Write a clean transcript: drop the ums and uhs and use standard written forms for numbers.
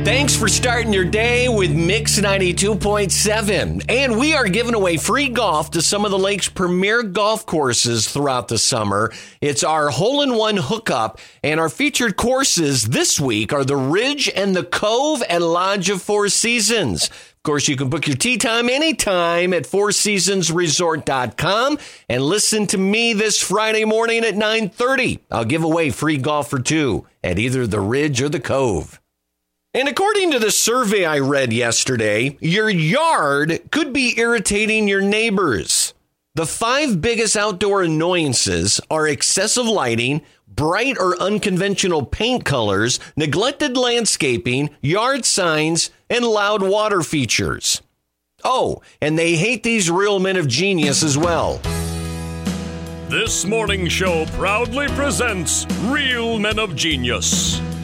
Thanks for starting your day with Mix 92.7. And we are giving away free golf to some of the lake's premier golf courses throughout the summer. It's our hole-in-one hookup, and our featured courses this week are the Ridge and the Cove at Lodge of Four Seasons. Of course, you can book your tee time anytime at fourseasonsresort.com and listen to me this Friday morning at 9:30. I'll give away free golf for two at either the Ridge or the Cove. And according to the survey I read yesterday, your yard could be irritating your neighbors. The 5 biggest outdoor annoyances are excessive lighting, bright or unconventional paint colors, neglected landscaping, yard signs, and loud water features. Oh, and they hate these real men of genius as well. This morning show proudly presents Real Men of Genius.